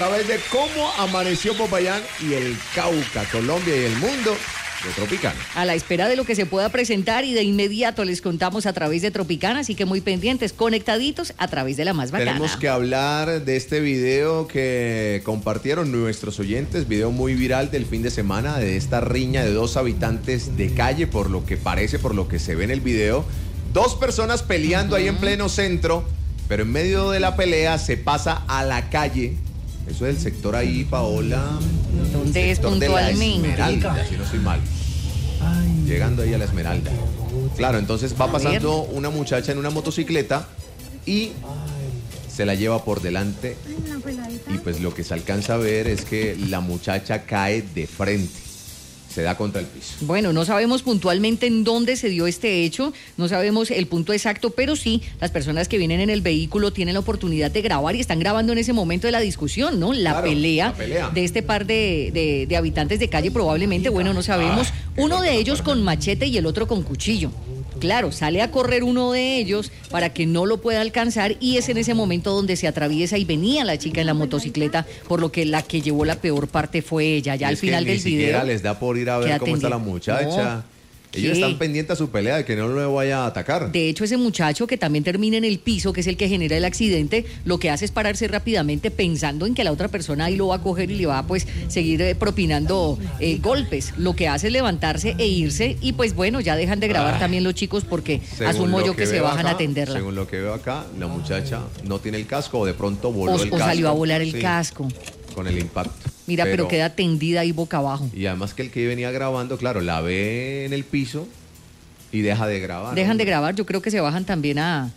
A través de cómo amaneció Popayán y el Cauca, Colombia y el mundo de Tropicana. A la espera de lo que se pueda presentar y de inmediato les contamos a través de Tropicana, así que muy pendientes, conectaditos a través de la más bacana. Tenemos que hablar de este video que compartieron nuestros oyentes, video muy viral del fin de semana, de esta riña de dos habitantes de calle, por lo que parece, por lo que se ve en el video. Dos personas peleando ahí en pleno centro, pero en medio de la pelea se pasa a la calle. Eso es el sector ahí, Paola. ¿Dónde es puntualmente? De la Esmeralda, si no estoy mal. Llegando ahí a la Esmeralda. Claro, entonces va pasando una muchacha en una motocicleta y se la lleva por delante. Y pues lo que se alcanza a ver es que la muchacha cae de frente. Se da contra el piso. Bueno, no sabemos puntualmente en dónde se dio este hecho, no sabemos el punto exacto, pero sí, las personas que vienen en el vehículo tienen la oportunidad de grabar y están grabando en ese momento de la discusión, ¿no? La pelea de este par de habitantes de calle probablemente, bueno, no sabemos. Uno de ellos con machete y el otro con cuchillo. Claro, sale a correr uno de ellos para que no lo pueda alcanzar y es en ese momento donde se atraviesa y venía la chica en la motocicleta, por lo que la que llevó la peor parte fue ella. Ya al final del video. Ni siquiera les da por ir a ver cómo está la muchacha. No. Ellos están pendientes a su pelea de que no lo vaya a atacar. De hecho, ese muchacho que también termina en el piso, que es el que genera el accidente, lo que hace es pararse rápidamente pensando en que la otra persona ahí lo va a coger y le va a pues seguir propinando golpes. Lo que hace es levantarse e irse y pues bueno, ya dejan de grabar también los chicos porque asumo yo que se bajan a atenderla. Según lo que veo acá, la muchacha no tiene el casco o de pronto voló el casco. O salió a volar el casco. Con el impacto. Mira, pero queda tendida ahí boca abajo. Y además que el que venía grabando, claro, la ve en el piso y deja de grabar. Dejan de grabar, yo creo que se bajan también a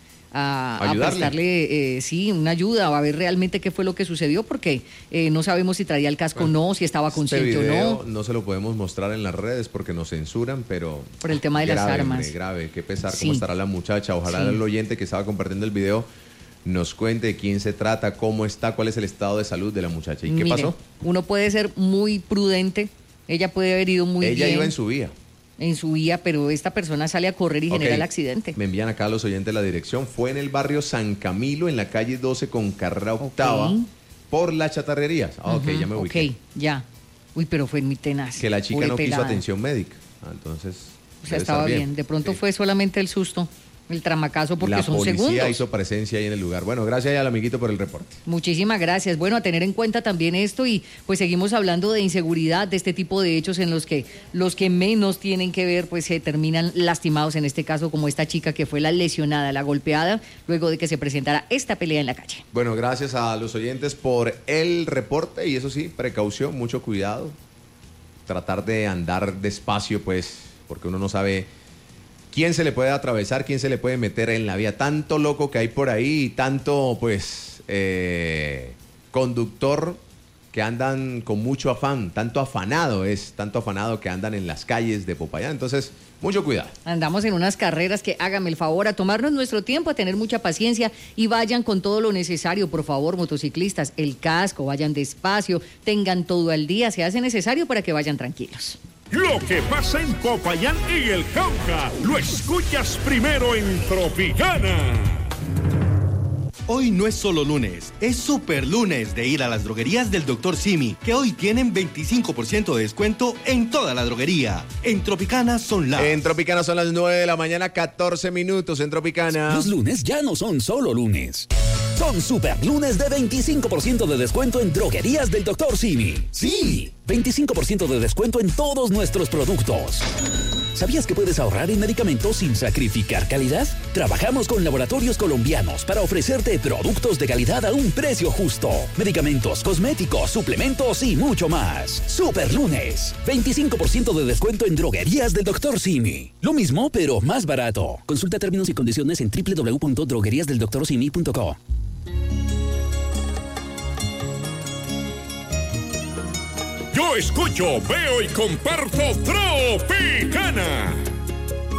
prestarle, una ayuda, a ver realmente qué fue lo que sucedió, porque no sabemos si traía el casco o no, si estaba consciente o no. No se lo podemos mostrar en las redes porque nos censuran, pero... Por el tema de las armas. Grave, qué pesar, cómo estará la muchacha. Ojalá el oyente que estaba compartiendo el video nos cuente de quién se trata, cómo está, cuál es el estado de salud de la muchacha. ¿Y qué pasó? Uno puede ser muy prudente, ella puede haber ido muy bien. Ella iba en su vía. En su vía, pero esta persona sale a correr y genera el accidente. Me envían acá a los oyentes la dirección. Fue en el barrio San Camilo, en la calle 12 con carrera octava, por las chatarrerías. Ya me ubiqué. Ya. Uy, pero fue muy tenaz. Que la chica no quiso atención médica. Entonces, o sea, estaba bien. De pronto fue solamente el susto. El tramacazo porque son segundos. La policía hizo presencia ahí en el lugar. Bueno, gracias al amiguito por el reporte. Muchísimas gracias. Bueno, a tener en cuenta también esto y pues seguimos hablando de inseguridad, de este tipo de hechos en los que menos tienen que ver pues se terminan lastimados, en este caso como esta chica que fue la lesionada, la golpeada, luego de que se presentara esta pelea en la calle. Bueno, gracias a los oyentes por el reporte y eso sí, precaución, mucho cuidado. Tratar de andar despacio pues, porque uno no sabe quién se le puede atravesar, quién se le puede meter en la vía. Tanto loco que hay por ahí, tanto pues conductor que andan con mucho afán, tanto afanado que andan en las calles de Popayán. Entonces, mucho cuidado. Andamos en unas carreras que hágame el favor a tomarnos nuestro tiempo, a tener mucha paciencia y vayan con todo lo necesario, por favor, motociclistas, el casco, vayan despacio, tengan todo al día, se hace necesario para que vayan tranquilos. Lo que pasa en Popayán y el Cauca, lo escuchas primero en Tropicana. Hoy no es solo lunes, es super lunes de ir a las droguerías del Dr. Simi, que hoy tienen 25% de descuento en toda la droguería. En Tropicana son las 9 de la mañana, 14 minutos en Tropicana. Los lunes ya no son solo lunes. Son super lunes de 25% de descuento en droguerías del Dr. Simi. Sí, 25% de descuento en todos nuestros productos. ¿Sabías que puedes ahorrar en medicamentos sin sacrificar calidad? Trabajamos con laboratorios colombianos para ofrecerte productos de calidad a un precio justo. Medicamentos, cosméticos, suplementos y mucho más. Super lunes, 25% de descuento en droguerías del Dr. Simi. Lo mismo, pero más barato. Consulta términos y condiciones en www.drogueriasdeldoctorsimi.co. Yo escucho, veo y comparto Tropicana.